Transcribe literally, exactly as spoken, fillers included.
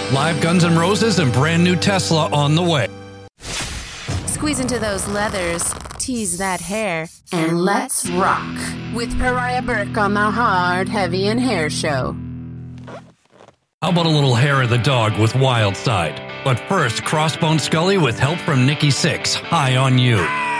Live Guns N' Roses and brand new Tesla on the way. Squeeze into those leathers, tease that hair, and let's rock with Pariah Burke on the Hard, Heavy, and Hair Show. How about a little hair of the dog with Wild Side? But first, Crossbone Scully with help from Nikki Sixx, High on You.